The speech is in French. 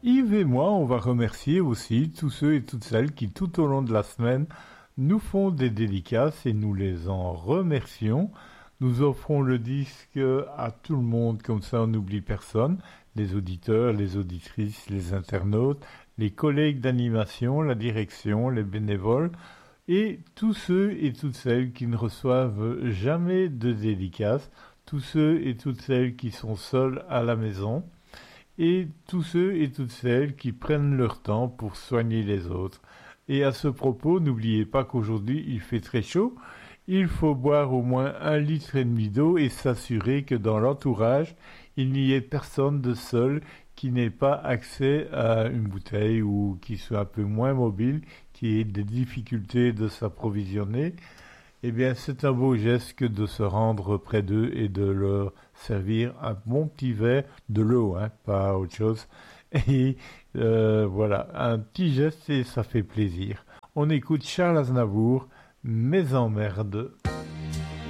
Yves et moi, on va remercier aussi tous ceux et toutes celles qui, tout au long de la semaine, nous font des dédicaces et nous les en remercions. Nous offrons le disque à tout le monde, comme ça on n'oublie personne, les auditeurs, les auditrices, les internautes, les collègues d'animation, la direction, les bénévoles et tous ceux et toutes celles qui ne reçoivent jamais de dédicaces, tous ceux et toutes celles qui sont seuls à la maison et tous ceux et toutes celles qui prennent leur temps pour soigner les autres. Et à ce propos, n'oubliez pas qu'aujourd'hui il fait très chaud, il faut boire au moins 1,5 litre d'eau et s'assurer que dans l'entourage, il n'y ait personne de seul qui n'ait pas accès à une bouteille ou qui soit un peu moins mobile, qui ait des difficultés de s'approvisionner. Eh bien, c'est un beau geste que de se rendre près d'eux et de leur servir un bon petit verre de l'eau, hein, pas autre chose. Et voilà, un petit geste et ça fait plaisir. On écoute Charles Aznavour, Mes emmerdes.